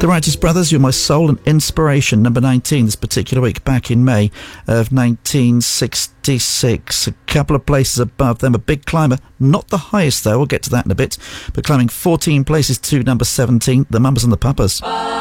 The Righteous Brothers, You're My Soul and Inspiration, number 19 this particular week, back in May of 1966. A couple of places above them, a big climber, not the highest though, we'll get to that in a bit, but climbing 14 places to number 17, the Mamas and the Papas.